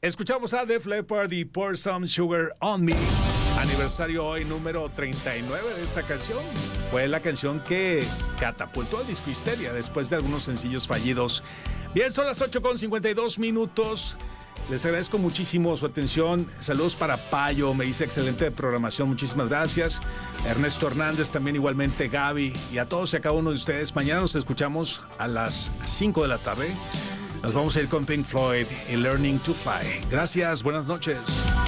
Escuchamos a Def Leppard y Pour Some Sugar on Me. Aniversario hoy número 39 de esta canción. Fue la canción que catapultó al disco Histeria después de algunos sencillos fallidos. Bien, son las 8:52. Les agradezco muchísimo su atención. Saludos para Payo, me dice excelente programación, muchísimas gracias. Ernesto Hernández, también igualmente Gaby, y a todos y a cada uno de ustedes. Mañana nos escuchamos a las 5 de la tarde. Nos vamos a ir con Pink Floyd y Learning to Fly. Gracias, buenas noches.